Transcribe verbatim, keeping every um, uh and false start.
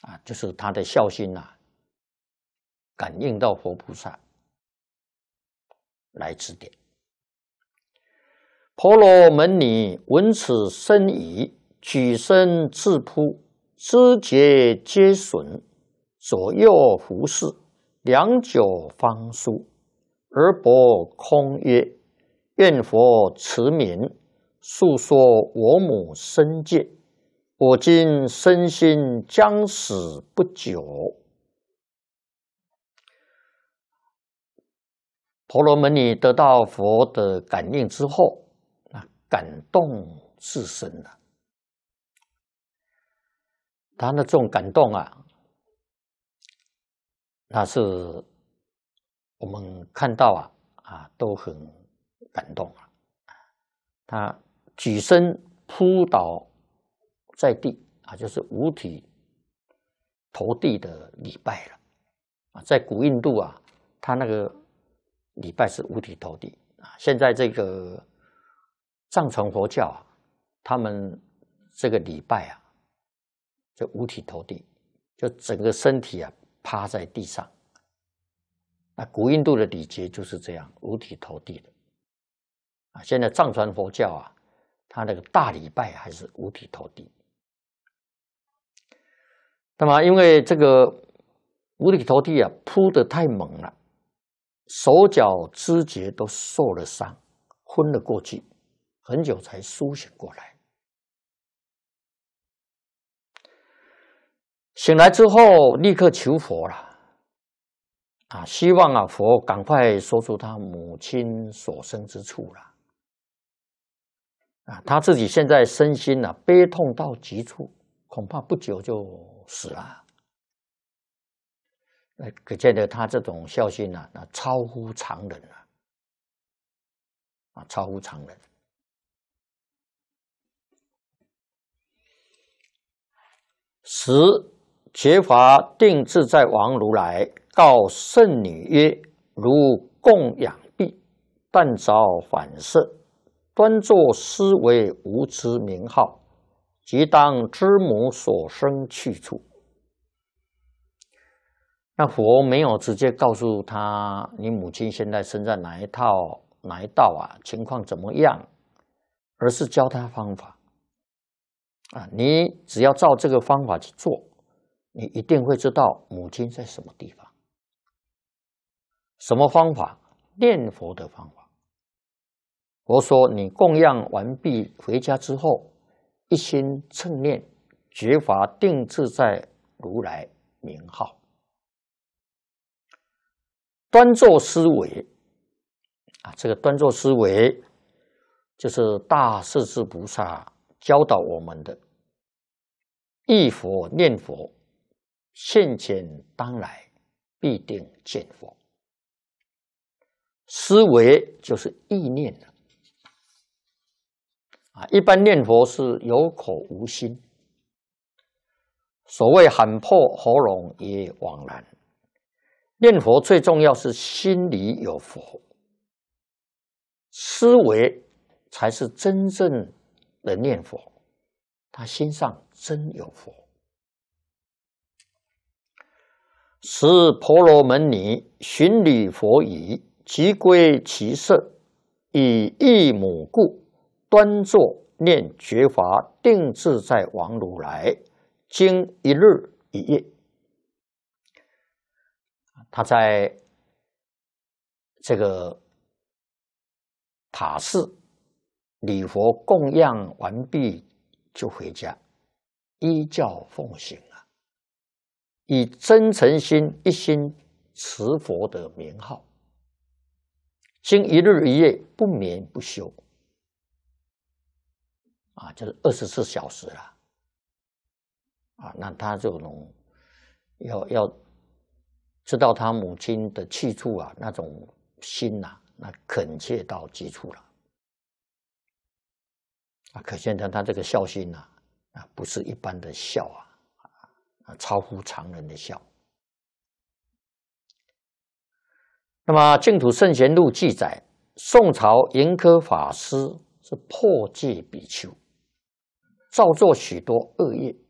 啊，就是他的孝心呐、啊，感应到佛菩萨来指点。婆罗门女闻此深疑，举身自扑，肢节皆损，左右服侍，良久方殊。而伯空曰：愿佛慈悯，诉说我母身戒，我今身心将死不久。婆罗门女得到佛的感应之后，感动至深了。他的这种感动啊，那是我们看到啊啊都很感动啊。他举身扑倒在地啊，就是五体投地的礼拜了啊。在古印度啊，他那个礼拜是五体投地啊。现在这个藏传佛教啊，他们这个礼拜啊，就五体投地，就整个身体啊趴在地上。那古印度的礼节就是这样，五体投地的啊。现在藏传佛教啊，他那个大礼拜还是五体投地。那么因为这个五体投地啊，扑得太猛了，手脚肢节都受了伤，昏了过去。很久才苏醒过来，醒来之后立刻求佛了，啊，希望啊佛赶快说出他母亲所生之处了，啊，他自己现在身心啊悲痛到极处，恐怕不久就死了。那可见得他这种孝心啊，那超乎常人啊，啊，超乎常人。时觉法定自在王如来告圣女曰：如供养毕，但着反射，端坐思维无知名号，即当知母所生去处。那佛没有直接告诉他你母亲现在生在哪一套哪一道啊，情况怎么样，而是教他方法。啊，你只要照这个方法去做，你一定会知道母亲在什么地方。什么方法？念佛的方法。佛说，你供养完毕回家之后，一心称念觉法定自在如来名号，端坐思维啊，这个端坐思维就是大势至菩萨教导我们的，忆佛念佛，现前当来必定见佛。思维就是意念的啊，一般念佛是有口无心，所谓喊破喉咙也枉然。念佛最重要是心里有佛，思维才是真正的念佛，他心上真有佛。时婆罗门女寻履佛语，即归其舍，以忆母故，端坐念觉法定自在王如来，经一日一夜。他在这个塔寺礼佛供养完毕就回家，依教奉行啊，以真诚心一心持佛的名号，经一日一夜不眠不休啊，就是二十四小时了啊。那他这种要要知道他母亲的去处啊，那种心呐、啊，那恳切到极处了啊，可见他他这个孝心呐、啊，啊，不是一般的孝啊，啊，超乎常人的孝。那么《净土圣贤录》记载，宋朝盈科法师是破戒比丘，造作许多恶业，